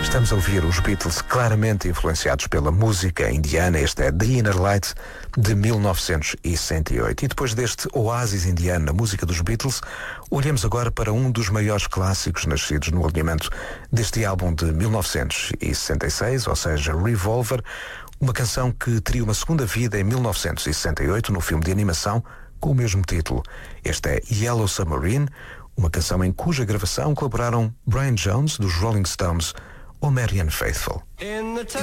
Estamos a ouvir os Beatles claramente influenciados pela música indiana. Este é The Inner Light, de 1968. E depois deste oásis indiano na música dos Beatles, olhamos agora para um dos maiores clássicos nascidos no alinhamento deste álbum de 1966, ou seja, Revolver, uma canção que teria uma segunda vida em 1968 no filme de animação com o mesmo título. Este é Yellow Submarine, uma canção em cuja gravação colaboraram Brian Jones, dos Rolling Stones, ou Marianne Faithfull.